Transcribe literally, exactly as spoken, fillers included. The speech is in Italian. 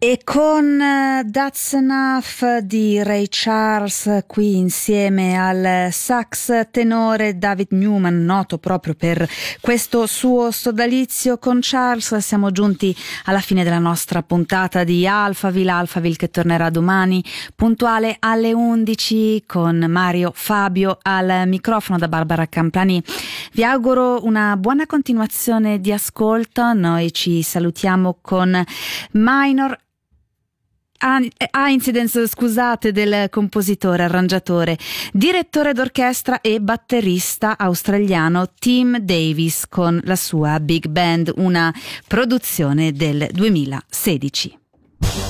E con uh, That's Enough di Ray Charles, qui insieme al sax tenore David Newman, noto proprio per questo suo sodalizio con Charles, siamo giunti alla fine della nostra puntata di Alphaville, Alphaville che tornerà domani puntuale alle undici con Mario Fabio al microfono. Da Barbara Camplani vi auguro una buona continuazione di ascolto. Noi ci salutiamo con Minor Ah, Incidents, scusate, del compositore, arrangiatore, direttore d'orchestra e batterista australiano Tim Davis con la sua Big Band, una produzione del duemilasedici.